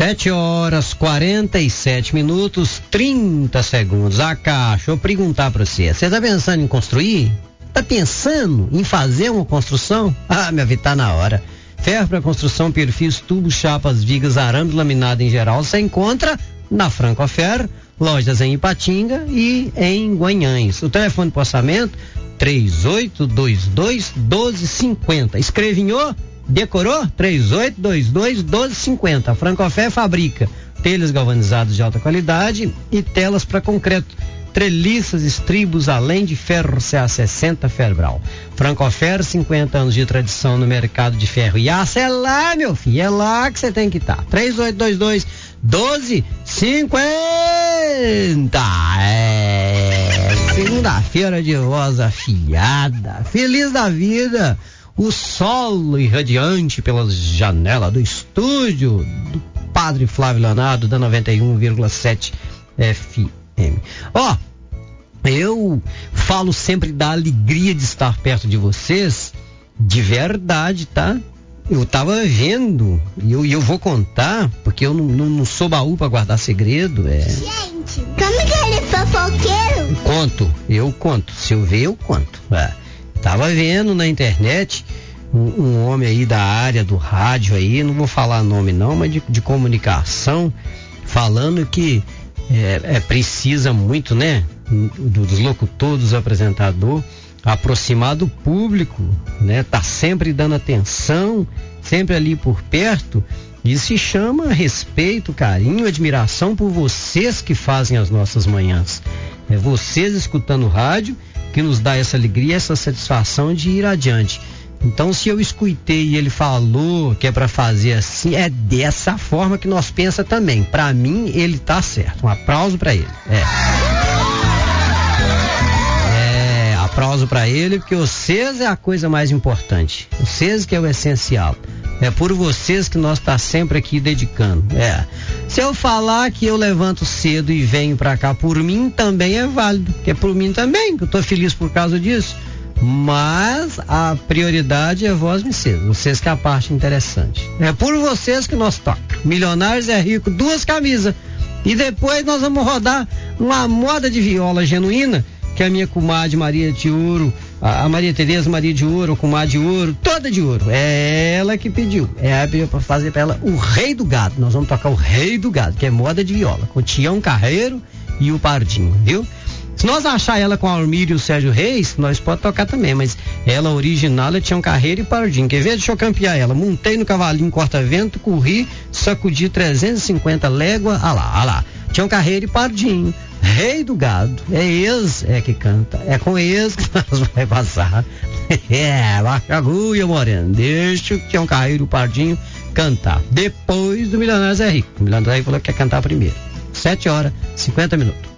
7h47, 30 segundos. Deixa eu perguntar pra você. Você tá pensando em construir? Tá pensando em fazer uma construção? Minha vida, tá na hora. Ferro para construção, perfis, tubos, chapas, vigas, arame, laminado em geral, você encontra na Francofer, lojas em Ipatinga e em Guanhães. O telefone de orçamento 3822-1250. Escrevinhou? Decorou? 3822-1250. A Francofer fabrica telhas galvanizadas de alta qualidade e telas para concreto, treliças, estribos, além de ferro CA60 Ferbral. Francofer, 50 anos de tradição no mercado de ferro e aço. É lá, meu filho, é lá que você tem que estar. 3822-1250. Segunda-feira de voz afiada, feliz da vida. O sol irradiante pelas janelas do estúdio do Padre Flávio Leonardo da 91,7 FM. Eu falo sempre da alegria de estar perto de vocês, de verdade, tá? Eu tava vendo, e eu vou contar, porque eu não sou baú pra guardar segredo. Gente, como que ele é fofoqueiro? Eu conto. Se eu ver, eu conto. Tava vendo na internet um homem aí da área do rádio aí, não vou falar nome não, mas de comunicação, falando que precisa muito, né, dos locutores, dos apresentadores, aproximar do público, né, tá sempre dando atenção, sempre ali por perto. Isso se chama respeito, carinho, admiração por vocês que fazem as nossas manhãs. É vocês escutando o rádio que nos dá essa alegria, essa satisfação de ir adiante. Então, se eu escutei e ele falou que é para fazer assim, é dessa forma que nós pensa também. Para mim, ele tá certo. Um aplauso para ele. Aplauso para ele, porque vocês é a coisa mais importante. Vocês que é o essencial. É por vocês que nós tá sempre aqui dedicando. Se eu falar que eu levanto cedo e venho para cá, por mim também é válido, porque é por mim também, que eu tô feliz por causa disso. Mas a prioridade é voz me cedo. Vocês que é a parte interessante. É por vocês que nós toca. Milionários é rico, 2 camisas. E depois nós vamos rodar uma moda de viola genuína, que a minha comadre Maria de Ouro, a Maria Tereza Maria de Ouro, a comadre de ouro, toda de ouro. É ela que pediu. Pediu pra fazer pra ela o Rei do Gado. Nós vamos tocar o Rei do Gado, que é moda de viola, com o Tião Carreiro e o Pardinho, viu? Se nós achar ela com a Almir e o Sérgio Reis, nós pode tocar também, mas ela original é Tião Carreiro e Pardinho. Quer ver? Deixa eu campear ela. Montei no cavalinho corta-vento, corri, sacudi 350 léguas, lá. Tião Carreiro e Pardinho. Rei do Gado. É eles que canta. É com eles que nós vai passar. Baixa a agulha, moreno. Deixa o Tião Carreiro e o Pardinho cantar. Depois do Milionários é Rico. O Milionários é Rico falou que quer cantar primeiro. 7h50.